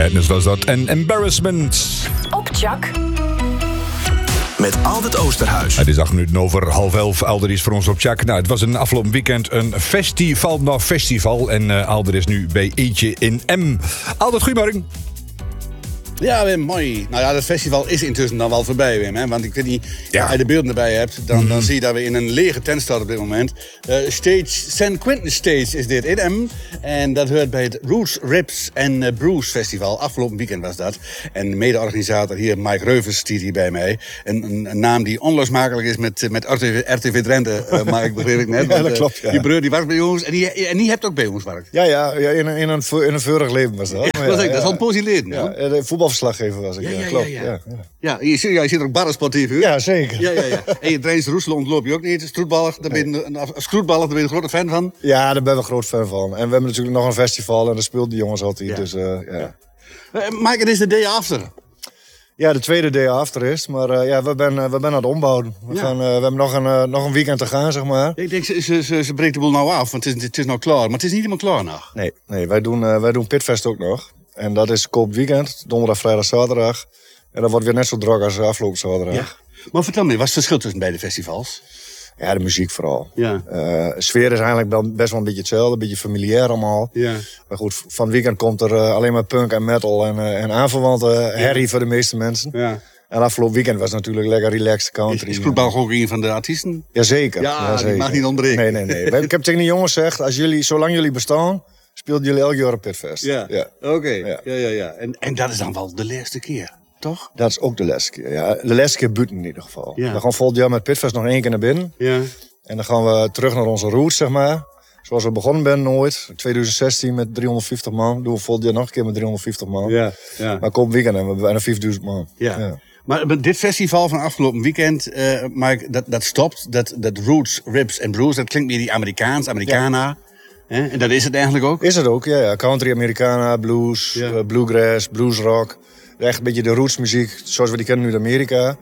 Madness was dat. En Embarrassment. Op Tjak. Met Albert Oosterhuis. Het is 8 minuten over 10:30. Alder is voor ons op Tjak. Nou, het was een afgelopen weekend een festival. En Alder is nu bij Eetje in M. Alder, goedemorgen. Ja, Wim, mooi. Nou ja, dat festival is intussen dan wel voorbij, Wim. Hè? Want ik weet niet, als je de beelden erbij hebt, dan zie je dat we in een lege tent staan op dit moment. St. Quentin Stage is dit in M. En dat hoort bij het Roots, Ribs and Brews Festival. Afgelopen weekend was dat. En de mede-organisator hier, Mike Reuvers, die hier bij mij. Een naam die onlosmakelijk is met RTV Drenthe, Mike, begreep ik net. Ja, dat klopt, ja. Die broer die was bij ons en die hebt ook bij ons werk. Ja, in een vorig leven was dat. Ja, dat is al een poosje geleden. Ja, de voetbalverslaggever was ik, klopt. Ja. Je zit ook barrensportief, hè? Ja, zeker. Ja. En je traint Roesel ontloop je ook niet. Stroetballig, daar ben je een grote fan van. Ja, daar ben ik een groot fan van. En we hebben natuurlijk nog een festival en daar speelt die jongens altijd. Ja. Dus, ja. Mike, het is de day after. Ja, de tweede day after is. Maar we zijn aan het ombouwen. We hebben nog een weekend te gaan, zeg maar. Ik denk, ze breekt de boel nou af, want het is nou klaar. Maar het is niet helemaal klaar nog. Nee, wij doen Pitfest ook nog. En dat is koop weekend, donderdag, vrijdag, zaterdag. En dat wordt weer net zo druk als afgelopen zaterdag. Ja. Maar vertel me, wat is het verschil tussen beide festivals? Ja, de muziek vooral. Ja. De sfeer is eigenlijk best wel een beetje hetzelfde, een beetje familiair allemaal. Ja. Maar goed, van het weekend komt er alleen maar punk en metal en aanverwante herrie voor de meeste mensen. Ja. En afgelopen weekend was natuurlijk lekker relaxed country. Is voetbal ook een van de artiesten? Jazeker. Ja, die mag niet ontbreken. Nee. Ik heb tegen de jongens gezegd, zolang jullie bestaan, speelden jullie elk jaar op Pitfest. Ja. Ja. Oké. Ja. En dat is dan wel de laatste keer, toch? Dat is ook de laatste keer. Ja, de laatste keer buiten in ieder geval. Ja. We gaan volgend jaar met Pitfest nog 1 keer naar binnen. Ja. En dan gaan we terug naar onze roots, zeg maar. Zoals we begonnen zijn nooit. In 2016 met 350 man. Doen we volgend jaar nog een keer met 350 man. Ja. Maar komend weekend hebben we bijna 5000 man. Ja. Maar dit festival van afgelopen weekend, Mike, dat stopt. Dat Roots, Ribs and Brews, dat klinkt meer die Americana. Ja. En dat is het eigenlijk ook? Is het ook, ja. Country, Americana, blues, bluegrass, bluesrock. Echt een beetje de rootsmuziek, zoals we die kennen nu in Amerika.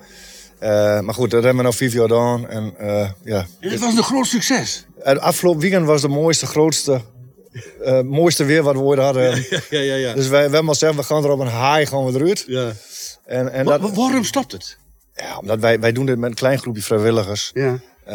Maar goed, dat hebben we nou 5 jaar gedaan. En het was een groot succes. Het afgelopen weekend was de mooiste, grootste, mooiste weer wat we ooit hadden. Ja. Dus wij hebben al gezegd, we gaan er op een haai gaan we eruit. Ja. En waarom stopt het? Ja, omdat wij doen dit met een klein groepje vrijwilligers. Ja.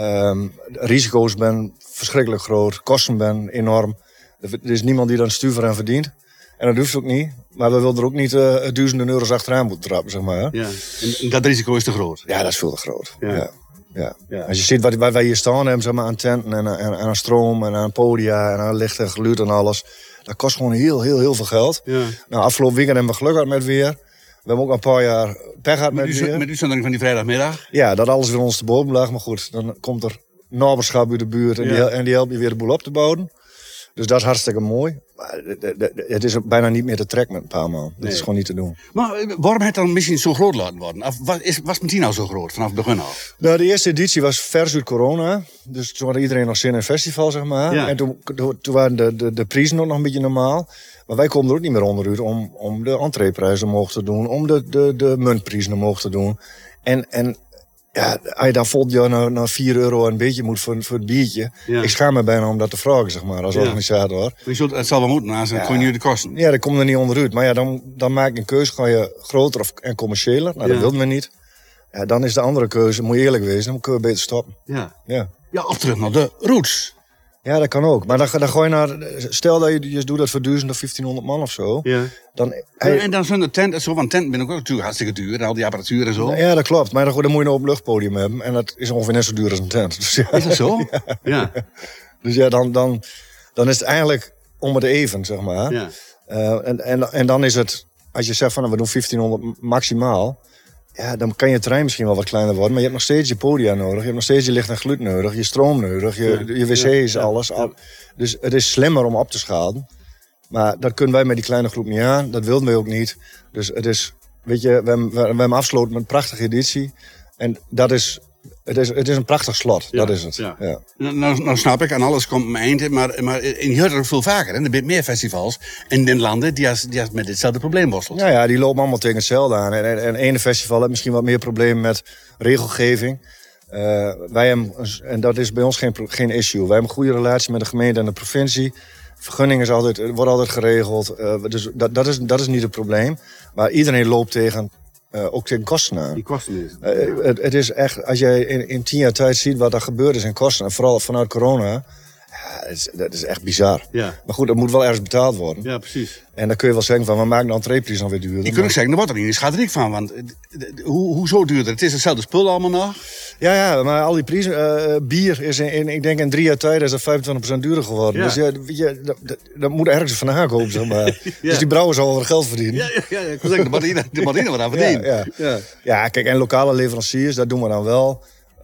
Risico's zijn verschrikkelijk groot, kosten zijn enorm. Er is niemand die dan stuver aan verdient. En dat hoeft ook niet. Maar we willen er ook niet duizenden euro's achteraan moeten trappen, zeg maar. Ja. En dat risico is te groot? Ja, dat is veel te groot. Ja. Als je ziet wat wij hier staan hebben, zeg maar, aan tenten en aan stroom en aan podia en aan licht en geluid en alles. Dat kost gewoon heel veel geld. Ja. Nou, afgelopen weekend hebben we geluk gehad met weer. We hebben ook een paar jaar pech gehad met weer. Met uitzondering van die vrijdagmiddag? Ja, dat alles weer ons te boven lag. Maar goed, dan komt er naberschap uit de buurt en die helpt je weer de boel op te bouwen. Dus dat is hartstikke mooi. Maar het is bijna niet meer te trekken met een paar maanden. Dat is gewoon niet te doen. Maar waarom heeft het dan misschien zo groot laten worden? Of was het nou zo groot vanaf het begin af? Nou, de eerste editie was vers uit corona. Dus toen had iedereen nog zin in een festival, zeg maar. Ja. En toen waren de prijzen ook nog een beetje normaal. Maar wij komen er ook niet meer onderuit om de entreeprijzen omhoog te doen. Om de muntprijzen omhoog te doen. En ja, als je dan volgend jaar naar 4 euro een beetje moet voor het biertje. Ja. Ik schaam me bijna om dat te vragen, zeg maar, als organisator. Het zal wel moeten, anders gooi je nu de kosten. Ja, dat komt er niet onderuit. Maar ja, dan maak je een keuze, ga je groter en commerciëler. Nou, dat wilden we niet. Ja, dan is de andere keuze, moet je eerlijk wezen, dan kunnen we beter stoppen. Ja, of terug naar de roots. Ja, dat kan ook. Maar dan ga je naar... Stel dat je doet dat voor 1000 of 1500 man of zo. Ja. Dan, en dan zo'n tent, zo van tent ben ik ook natuurlijk hartstikke duur. En al die apparatuur en zo. Ja, dat klopt. Maar dan moet je een openluchtpodium hebben. En dat is ongeveer net zo duur als een tent. Dus ja. Is dat zo? Ja. Dus ja, dan is het eigenlijk om het even, zeg maar. Ja. En dan is het... Als je zegt van, we doen 1500 maximaal... Ja, dan kan je terrein misschien wel wat kleiner worden. Maar je hebt nog steeds je podia nodig. Je hebt nog steeds je licht en geluid nodig. Je stroom nodig. Je wc's, alles. Ja. Dus het is slimmer om op te schalen. Maar dat kunnen wij met die kleine groep niet aan. Dat wilden wij ook niet. Dus het is... Weet je, we hebben afgesloten met een prachtige editie. En dat is... Het is een prachtig slot, dat is het. Ja. Ja. Nou snap ik, en alles komt een eind. Maar in Hurter veel vaker. Hè? Er zijn meer festivals in de landen die met ditzelfde probleem worstelen. Ja, die lopen allemaal tegen hetzelfde aan. En ene festival heeft misschien wat meer problemen met regelgeving. Wij hebben, en dat is bij ons geen issue. Wij hebben een goede relatie met de gemeente en de provincie. Vergunning wordt altijd geregeld. Dus dat is niet het probleem. Maar iedereen loopt ook tegen kosten aan. Die kosten is. Het is echt, als je in 10 jaar tijd ziet wat er gebeurd is in kosten, en vooral vanuit corona, dat is echt bizar. Ja. Maar goed, dat moet wel ergens betaald worden. Ja, precies. En dan kun je wel zeggen van, we maken de entreeprijs dan weer duurder. Je kunt ook zeggen, er wordt er niet een schatriek van. Want hoezo duurder? Het is hetzelfde spul allemaal nog. Ja, maar al die prijzen, bier is ik denk in 3 jaar tijd is dat 25% duurder geworden. Ja. Dus dat moet ergens vandaan komen, zeg maar. Dus die brouwers zal wel wat geld verdienen. Ja, ik wil zeggen, de marine wat aan verdienen. Ja, kijk, en lokale leveranciers, dat doen we dan wel.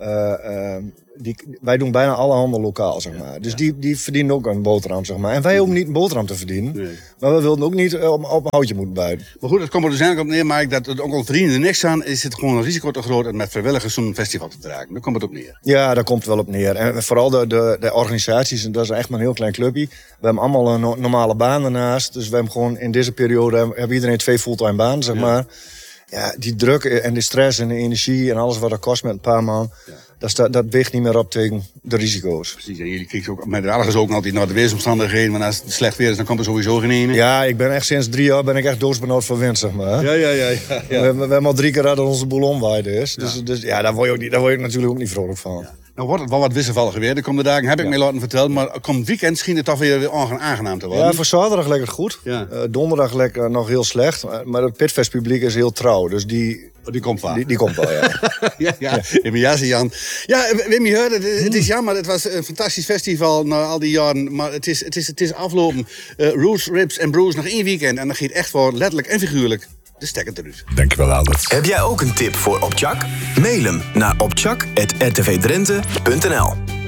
Wij doen bijna alle handel lokaal, zeg maar. Dus die verdienen ook een boterham, zeg maar. En wij hoeven niet een boterham te verdienen. Nee. Maar we wilden ook niet op een houtje moeten buiten. Maar goed, het komt er dus eigenlijk op neer, Mike, dat het ook al verdienen er niks aan, is het gewoon een risico te groot om met vrijwilligers zo'n festival te dragen. Daar komt het op neer. Ja, daar komt het wel op neer. En vooral de organisaties, en dat is echt maar een heel klein clubje. We hebben allemaal een normale baan daarnaast. Dus we hebben gewoon in deze periode hebben iedereen 2 fulltime banen, zeg maar. Ja, die druk en de stress en de energie en alles wat dat kost met een paar man. Ja. Dat weegt niet meer op tegen de risico's. Precies, en jullie kijken ook met de allergens ook altijd naar de weersomstandigheden. Want als het slecht weer is, dan komt er sowieso geen ene. Ja, ik ben echt sinds 3 jaar doodsbenauwd voor wind, zeg maar. Ja. We hebben al 3 keer dat onze boel omwaaide is. Dus daar word je natuurlijk ook niet vrolijk van. Ja. Nou wordt het wel wat wisselvallig weer. De komende dagen heb ik mij laten vertellen. Maar komend weekend scheen het toch weer aangenaam te worden. Ja, voor zaterdag lekker goed. Ja. Donderdag lekker nog heel slecht. Maar het Pitfest-publiek is heel trouw. Dus die komt vaak. Die komt wel, ja. Ja, Jan. Ja, Wim, je hoorde, het is jammer. Het was een fantastisch festival na al die jaren. Maar het is afgelopen. Roots, Ribs en Brews nog 1 weekend. En dan gaat echt voor letterlijk en figuurlijk de stekker eruit. Dankjewel, Albert. Heb jij ook een tip voor Opchak? Mail hem naar opchak@rtvdrenthe.nl.